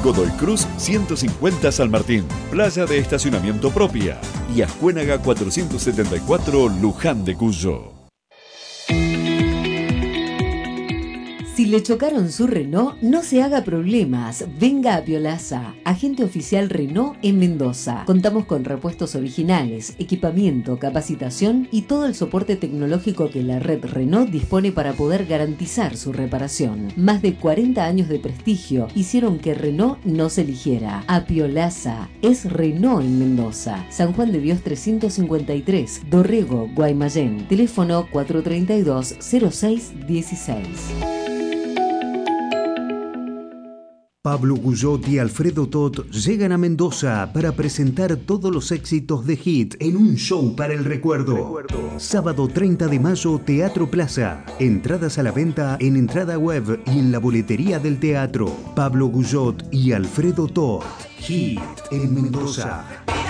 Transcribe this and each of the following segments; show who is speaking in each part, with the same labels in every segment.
Speaker 1: Godoy Cruz 150 San Martín, playa de estacionamiento propia, y Ascuénaga 474 Luján de Cuyo.
Speaker 2: Si le chocaron su Renault, no se haga problemas. Venga a Piolaza, agente oficial Renault en Mendoza. Contamos con repuestos originales, equipamiento, capacitación y todo el soporte tecnológico que la red Renault dispone para poder garantizar su reparación. Más de 40 años de prestigio hicieron que Renault nos eligiera. A Piolaza es Renault en Mendoza. San Juan de Dios 353, Dorrego, Guaymallén. Teléfono 432-0616.
Speaker 3: Pablo Guyot y Alfredo Tot llegan a Mendoza para presentar todos los éxitos de Hit en un show para el recuerdo. Sábado 30 de mayo, Teatro Plaza. Entradas a la venta en entrada web y en la boletería del teatro. Pablo Guyot y Alfredo Tot. Hit en Mendoza.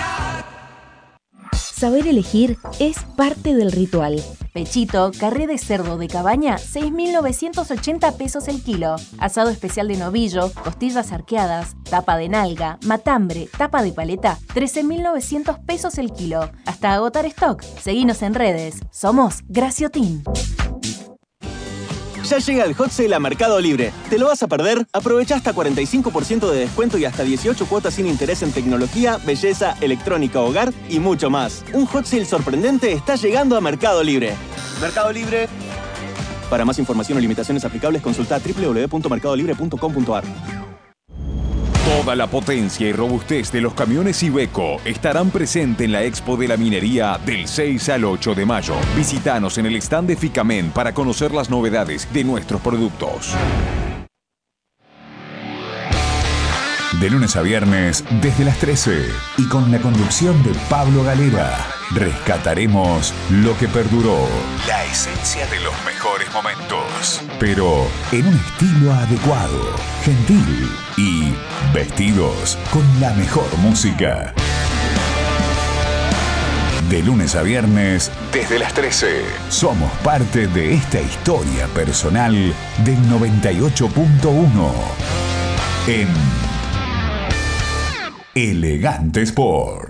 Speaker 4: Saber elegir es parte del ritual. Pechito, carré de cerdo de cabaña, 6.980 pesos el kilo. Asado especial de novillo, costillas arqueadas, tapa de nalga, matambre, tapa de paleta, 13.900 pesos el kilo. Hasta agotar stock. Seguinos en redes. Somos Graciotin.
Speaker 5: Ya llega el Hot Sale a Mercado Libre. ¿Te lo vas a perder? Aprovecha hasta 45% de descuento y hasta 18 cuotas sin interés en tecnología, belleza, electrónica, hogar y mucho más. Un Hot Sale sorprendente está llegando a Mercado Libre. Mercado Libre. Para más información o limitaciones aplicables, consulta www.mercadolibre.com.ar.
Speaker 6: Toda la potencia y robustez de los camiones Iveco estarán presentes en la Expo de la Minería del 6 al 8 de mayo. Visítanos en el stand de Ficamen para conocer las novedades de nuestros productos. De lunes a viernes, desde las 13, y con la conducción de Pablo Galera, rescataremos lo que perduró, la esencia de los mejores momentos, pero en un estilo adecuado, gentil y vestidos con la mejor música. De lunes a viernes, desde las 13, somos parte de esta historia personal del 98.1 en Elegante Sport.